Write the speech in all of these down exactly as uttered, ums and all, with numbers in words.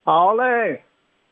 好嘞。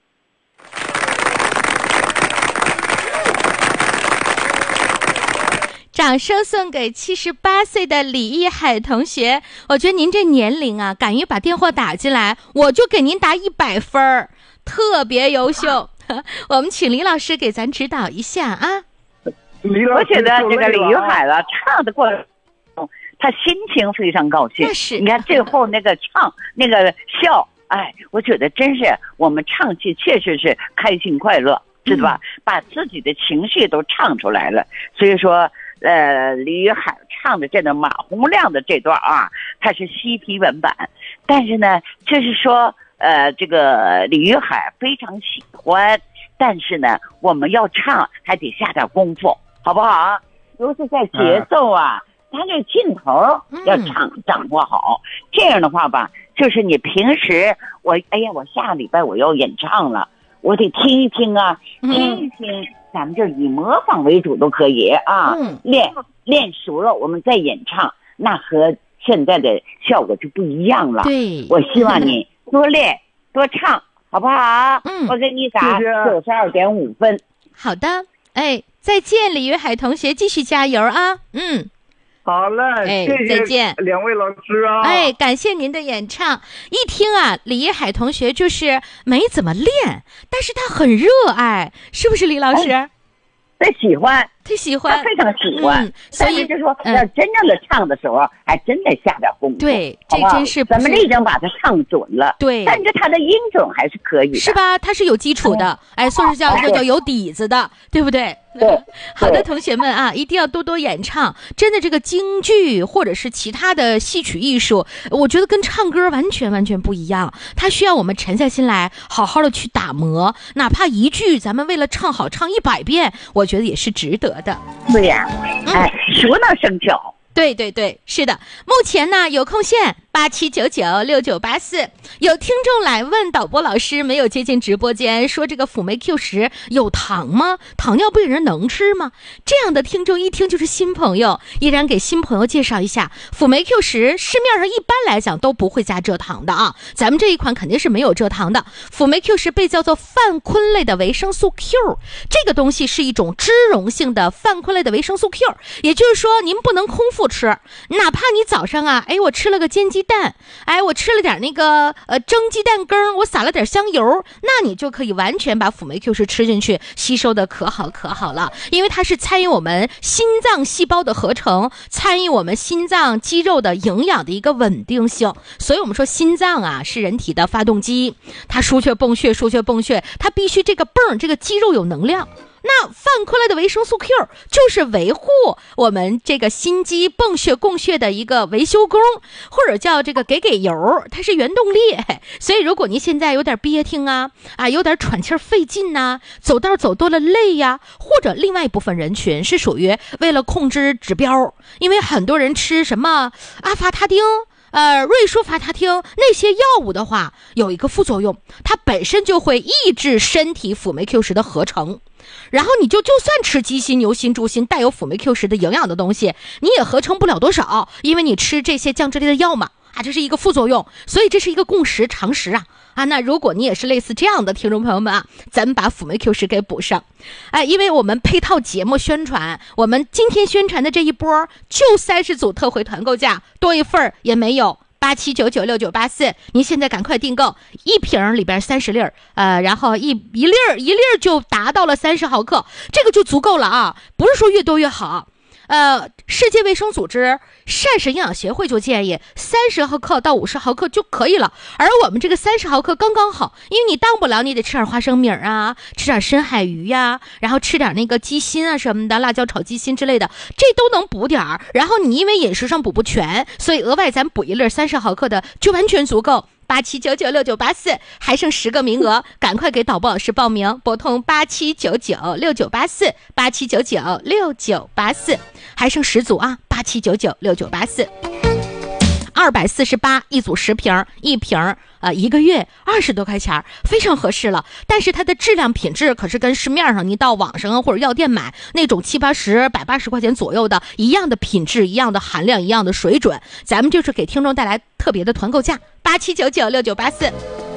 掌声送给七十八岁的李一海同学。我觉得您这年龄啊，敢于把电话打进来，我就给您打一百分儿，特别优秀。我们请李老师给咱指导一下啊。 李老师， 我觉得这个李玉海了唱的过程中，他心情非常高兴。 那是， 你看最后那个唱那个笑，哎，我觉得真是我们唱戏确实是开心快乐，知道吧？嗯、把自己的情绪都唱出来了。所以说。呃，李玉海唱的这个马洪亮的这段啊，他是西皮文版，但是呢，就是说，呃，这个李玉海非常喜欢，但是呢，我们要唱还得下点功夫，好不好？尤其在节奏啊，他这劲头要掌掌握好，这样的话吧，就是你平时我，哎呀，我下礼拜我要演唱了，我得听一听啊，听一听。咱们就以模仿为主都可以啊，嗯、练练熟了我们再演唱，那和现在的效果就不一样了。 对， 我希望你多练多唱，好不好？ 嗯， 我给你打九十二点五分。 好的，哎，再见，李玉海同学，继续加油啊！嗯。 好嘞， 哎， 谢谢再见， 两位老师啊！ 哎，感谢您的演唱。一听啊，李一海同学就是没怎么练，但是他很热爱，是不是李老师？ 哎、他喜欢， 他喜欢， 他非常喜欢。 嗯、所以就是说，要真正的唱的时候，嗯、还真得下点功夫。 对， 好好这真是咱们力争把它唱准了。 对， 但是他的音准还是可以的， 是吧？他是有基础的，嗯、哎，说是叫这叫有底子的，对不对？ 对， 好的，同学们啊，一定要多多演唱。真的，这个京剧或者是其他的戏曲艺术，我觉得跟唱歌完全完全不一样。它需要我们沉下心来，好好的去打磨。哪怕一句，咱们为了唱好唱一百遍，我觉得也是值得的。 对呀、啊，哎，熟能生巧。 对对对，是的。目前呢有空线八七九九六九八四，有听众来问导播老师没有接进直播间，说这个辅酶 Q 十有糖吗？糖尿病人能吃吗？这样的听众一听就是新朋友，依然给新朋友介绍一下，辅酶 Q 十市面上一般来讲都不会加蔗糖的啊，咱们这一款肯定是没有蔗糖的。辅酶 Q 十被叫做泛醌类的维生素 Q， 这个东西是一种脂溶性的泛醌类的维生素 Q， 也就是说您不能空腹吃，哪怕你早上啊，哎，我吃了个煎鸡蛋，哎，我吃了点那个呃蒸鸡蛋羹，我撒了点香油，那你就可以完全把辅酶 Q 十吃进去，吸收的可好可好了，因为它是参与我们心脏细胞的合成，参与我们心脏肌肉的营养的一个稳定性，所以我们说心脏啊是人体的发动机，它输血泵血输血泵血，它必须这个泵这个肌肉有能量。那泛醌类的维生素 Q 就是维护我们这个心肌泵血供血的一个维修工，或者叫这个给给油，它是原动力。所以如果您现在有点憋挺啊啊，有点喘气费劲呐、啊，走道走多了累呀、啊，或者另外一部分人群是属于为了控制指标，因为很多人吃什么阿法他汀。呃，瑞舒伐他汀那些药物的话，有一个副作用，它本身就会抑制身体辅酶 Q 十的合成，然后你就就算吃鸡心、牛心、猪心带有辅酶 Q 十的营养的东西，你也合成不了多少，因为你吃这些降脂类的药嘛，啊，这是一个副作用，所以这是一个共识常识啊。啊，那如果你也是类似这样的听众朋友们啊，咱们把辅酶 Q 十给补上，哎，因为我们配套节目宣传，我们今天宣传的这一波就三十组特惠团购价，多一份也没有。八七九九六九八四，您现在赶快订购，一瓶里边三十粒儿，呃，然后一一粒儿一粒儿就达到了三十毫克，这个就足够了啊，不是说越多越好。呃，世界卫生组织膳食营养协会就建议三十毫克到五十毫克就可以了，而我们这个三十毫克刚刚好，因为你当不了，你得吃点花生米啊，吃点深海鱼呀、啊，然后吃点那个鸡心啊什么的，辣椒炒鸡心之类的，这都能补点儿。然后你因为饮食上补不全，所以额外咱补一粒三十毫克的就完全足够。八七九九六九八四，还剩十个名额，赶快给导播老师报名，拨通八七九九六九八四，八七九九六九八四，还剩十组啊，八七九九六九八四。二百四十八一组十瓶，一瓶呃一个月二十多块钱，非常合适了。但是它的质量品质可是跟市面上你到网上或者药店买那种七八十、百八十块钱左右的一样的品质、一样的含量、一样的水准。咱们就是给听众带来特别的团购价，八七九九六九八四。